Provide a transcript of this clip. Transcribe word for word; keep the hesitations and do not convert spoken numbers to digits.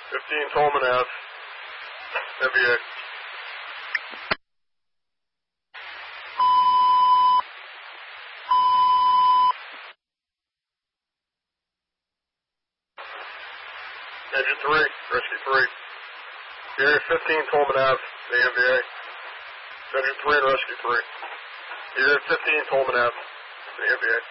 fifteen Tolman Ave, M V A. Engine three, rescue three. Area fifteen Tolman Ave, the M V A. Engine three and rescue three. Area fifteen Tolman Ave, the M V A.